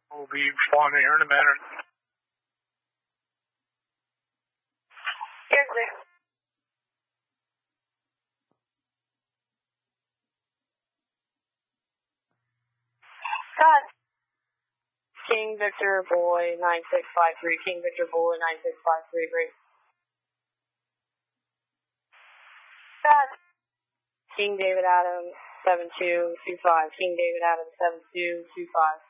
We'll be responding here in a minute. You're clear. God. King Victor Boy 9653. King Victor Boy 9653. Great. God. King David Adams 7225. King David Adams 7225.